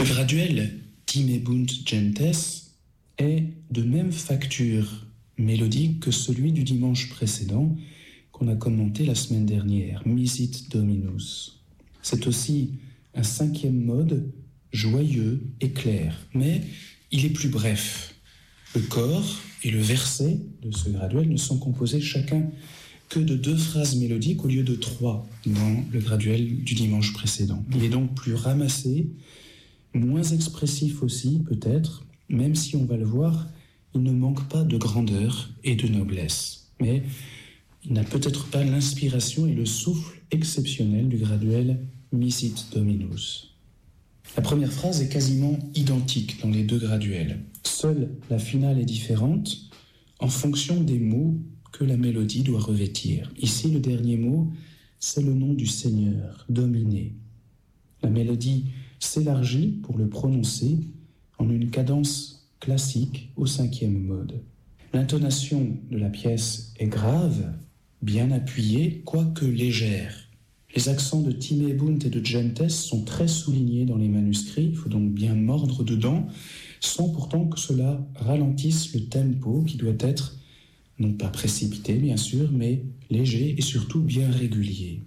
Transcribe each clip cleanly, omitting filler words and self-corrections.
Le graduel Timebunt Gentes est de même facture mélodique que celui du dimanche précédent qu'on a commenté la semaine dernière, Misit Dominus. C'est aussi un cinquième mode joyeux et clair, mais il est plus bref. Le corps et le verset de ce graduel ne sont composés chacun que de 2 phrases mélodiques au lieu de 3 dans le graduel du dimanche précédent. Il est donc plus ramassé, moins expressif aussi peut-être, même si on va le voir, il ne manque pas de grandeur et de noblesse. Mais il n'a peut-être pas l'inspiration et le souffle exceptionnel du graduel Misit Dominus. La première phrase est quasiment identique dans les 2 graduels. Seule la finale est différente en fonction des mots que la mélodie doit revêtir. Ici, le dernier mot, c'est le nom du Seigneur, dominé. La mélodie s'élargit pour le prononcer en une cadence classique au 5e mode. L'intonation de la pièce est grave, bien appuyée, quoique légère. Les accents de Timebunt et de Gentes sont très soulignés dans les manuscrits, il faut donc bien mordre dedans, sans pourtant que cela ralentisse le tempo qui doit être, non pas précipité bien sûr, mais léger et surtout bien régulier.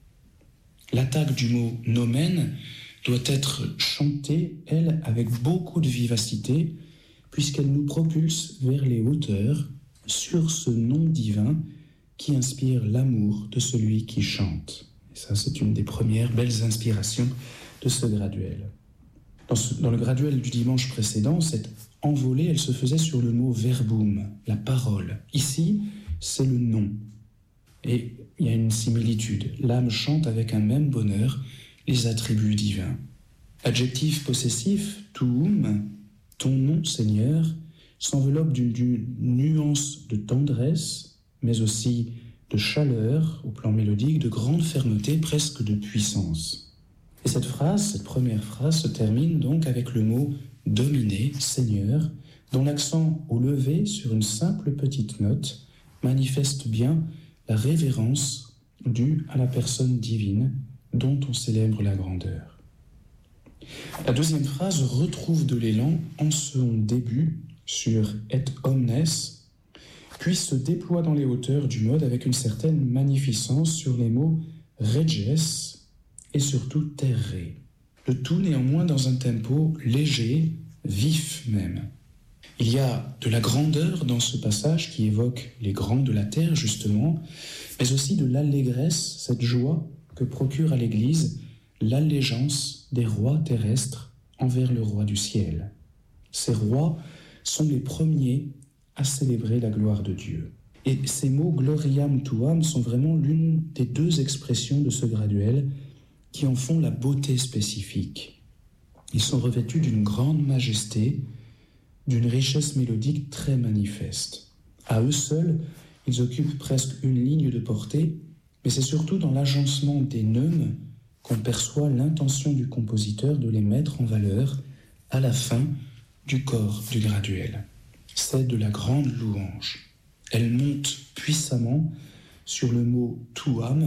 L'attaque du mot nomen doit être chantée, elle, avec beaucoup de vivacité, puisqu'elle nous propulse vers les hauteurs sur ce nom divin qui inspire l'amour de celui qui chante. Et ça, c'est une des premières belles inspirations de ce graduel. Dans le graduel du dimanche précédent, cette envolée, elle se faisait sur le mot verbum, la parole. Ici, c'est le nom. Et il y a une similitude. L'âme chante avec un même bonheur les attributs divins. Adjectif possessif, tuum, ton nom, Seigneur, s'enveloppe d'une nuance de tendresse, mais aussi de chaleur au plan mélodique, de grande fermeté, presque de puissance. Et cette première phrase se termine donc avec le mot « dominer »,« Seigneur », dont l'accent au lever sur une simple petite note manifeste bien la révérence due à la personne divine dont on célèbre la grandeur. La deuxième phrase retrouve de l'élan en son début sur « et omnes », puis se déploie dans les hauteurs du mode avec une certaine magnificence sur les mots « reges » et surtout « terre ». Le tout néanmoins dans un tempo léger, vif même. Il y a de la grandeur dans ce passage qui évoque les grands de la terre justement, mais aussi de l'allégresse, cette joie que procure à l'Église l'allégeance des rois terrestres envers le roi du ciel. Ces rois sont les premiers à célébrer la gloire de Dieu. Et ces mots gloriam tuam sont vraiment l'une des 2 expressions de ce graduel qui en font la beauté spécifique. Ils sont revêtus d'une grande majesté, d'une richesse mélodique très manifeste. À eux seuls, ils occupent presque une ligne de portée, mais c'est surtout dans l'agencement des neumes qu'on perçoit l'intention du compositeur de les mettre en valeur à la fin du corps du graduel. C'est de la grande louange. Elle monte puissamment sur le mot tuam,